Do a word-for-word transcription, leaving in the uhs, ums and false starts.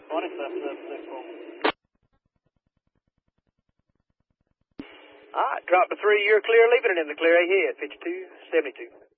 twenty-seven seven six four. All right, drop to three, you're clear, leaving it in the clear ahead, fifty-two seventy-two.